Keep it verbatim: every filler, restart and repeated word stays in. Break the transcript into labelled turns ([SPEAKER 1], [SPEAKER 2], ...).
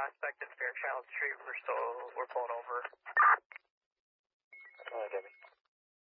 [SPEAKER 1] suspect in Fairchild Street. We're still, we're pulling over.
[SPEAKER 2] Alright, Debbie.